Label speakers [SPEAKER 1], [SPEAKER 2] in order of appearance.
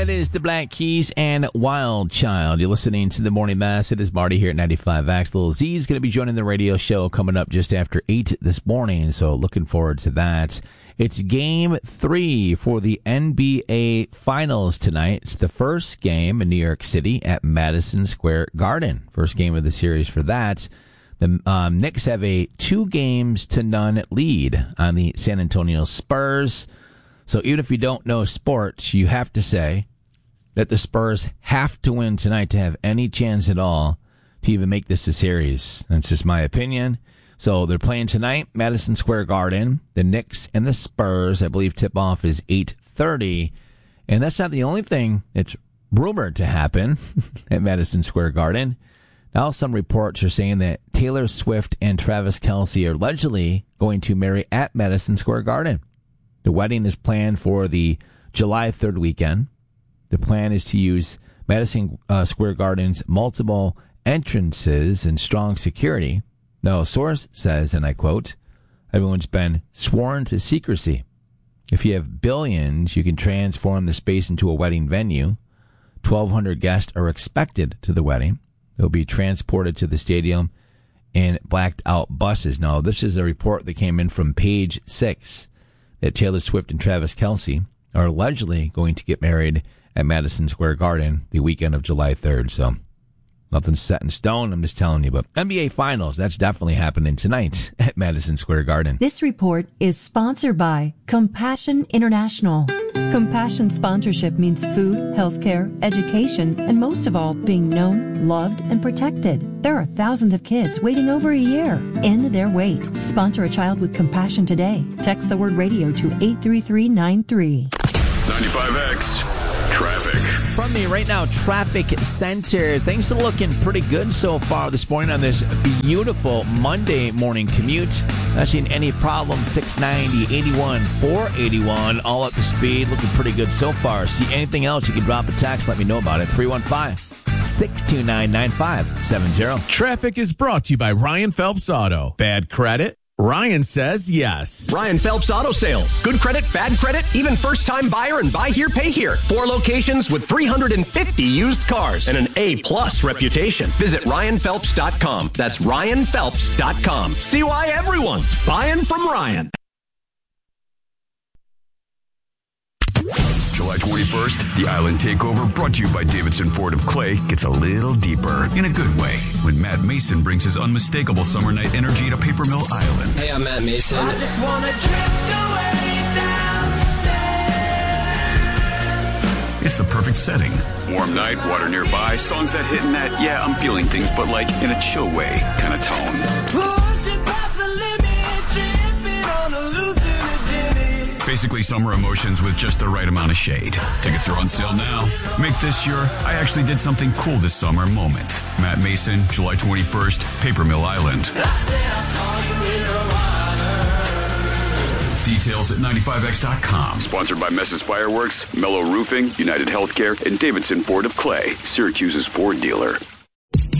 [SPEAKER 1] That is the Black Keys and Wild Child. You're listening to the Morning Mass. It is Marty here at 95X. Little Z is going to be joining the radio show coming up just after 8 this morning, so looking forward to that. It's Game 3 for the NBA Finals tonight. It's the first game in New York City at Madison Square Garden. First game of the series for that. The Knicks have a 2-0 lead on the San Antonio Spurs. So even if you don't know sports, you have to say that the Spurs have to win tonight to have any chance at all to even make this a series. That's just my opinion. So they're playing tonight, Madison Square Garden. The Knicks and the Spurs, I believe tip-off is 8:30. And that's not the only thing that's rumored to happen at Madison Square Garden. Now, some reports are saying that Taylor Swift and Travis Kelce are allegedly going to marry at Madison Square Garden. The wedding is planned for the July 3rd weekend. The plan is to use Madison Square Garden's multiple entrances and strong security. Now, a source says, and I quote, "Everyone's been sworn to secrecy. If you have billions, you can transform the space into a wedding venue. 1,200 guests are expected to the wedding. They'll be transported to the stadium in blacked-out buses." Now, this is a report that came in from Page 6 that Taylor Swift and Travis Kelce are allegedly going to get married at Madison Square Garden the weekend of July 3rd. So nothing's set in stone, I'm just telling you. But NBA Finals, that's definitely happening tonight at Madison Square Garden.
[SPEAKER 2] This report is sponsored by Compassion International. Compassion sponsorship means food, healthcare, education, and most of all, being known, loved, and protected. There are thousands of kids waiting over a year. End their wait. Sponsor a child with compassion today. Text the word radio to 83393.
[SPEAKER 3] 95X Traffic.
[SPEAKER 1] From the Right Now Traffic Center, things are looking pretty good so far this morning on this beautiful Monday morning commute. Not seeing any problems. 690, 81, 481, all up to speed. Looking pretty good so far. See anything else, you can drop a text. Let me know about it. 315-629-9570.
[SPEAKER 4] Traffic is brought to you by Ryan Phelps Auto. Bad credit? Ryan says yes.
[SPEAKER 5] Ryan Phelps Auto Sales. Good credit, bad credit, even first-time buyer and buy here, pay here. 4 locations with 350 used cars and an A-plus reputation. Visit RyanPhelps.com. That's RyanPhelps.com. See why everyone's buying from Ryan.
[SPEAKER 3] July 21st, the Island Takeover, brought to you by Davidson Ford of Clay, gets a little deeper.
[SPEAKER 6] In a good way, when Matt Mason brings his unmistakable summer night energy to Paper Mill Island.
[SPEAKER 7] Hey, I'm Matt Mason.
[SPEAKER 8] I just want to drift away downstairs.
[SPEAKER 6] It's the perfect setting.
[SPEAKER 3] Warm night, water nearby, songs that hit in that, yeah, I'm feeling things, but like in a chill way kind of tone.
[SPEAKER 8] Pushing past the limit, tripping on a hallucinogenic.
[SPEAKER 6] Basically summer emotions with just the right amount of shade. Tickets are on sale now. Make this your I actually did something cool this summer moment. Matt Mason, July 21st, Paper Mill Island. Details at 95x.com.
[SPEAKER 3] Sponsored by Mess's Fireworks, Mellow Roofing, United Healthcare, and Davidson Ford of Clay, Syracuse's Ford dealer.